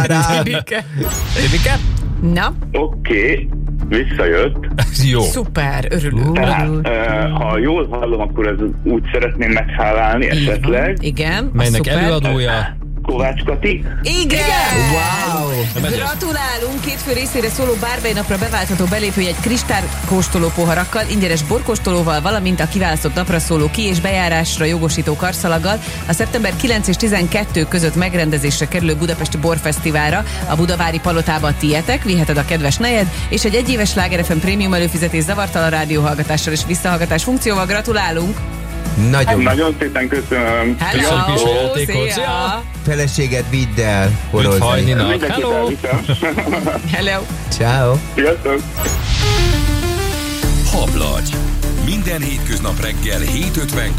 Tibike? Na? Oké, visszajött. Jó. Szuper, örülünk. Tehát, ha jól hallom, akkor ez úgy szeretném meghálálni esetleg. Igen. Melynek szuper. előadója? Kovács Kati. Igen! Wow! Gratulálunk! Két fő részére szóló bármely napra beváltható belépőjegy kristálykóstoló poharakkal, ingyenes borkóstolóval, valamint a kiválasztott napra szóló ki- és bejárásra jogosító karszalaggal a szeptember 9 és 12 között megrendezésre kerülő Budapesti Borfesztiválra, a Budavári Palotába a tietek, viheted a kedves nejed, és egy egyéves Sláger FM prémium előfizetés zavartalan rádióhallgatással és visszahallgatás funkcióval. Gratulálunk! Nagyon szépen köszönöm. Hello! Kis játékot. Szia! Szia! Feleséged vidd el Üdv horozni. Hajninak. Mindenkit Hello! elviszem. Hello! Ciao. Sziasztok! Hablagy. Minden hétköznap reggel 7:50-kor